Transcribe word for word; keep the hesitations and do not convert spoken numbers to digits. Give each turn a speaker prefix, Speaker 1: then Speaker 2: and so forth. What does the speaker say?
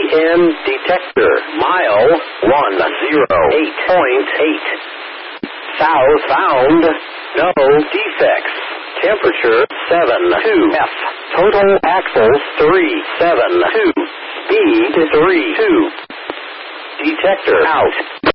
Speaker 1: N detector. Mile one zero eight point eight. South found. No defects. Temperature seven two F. Total axles three seven two. Speed three two. Detector out.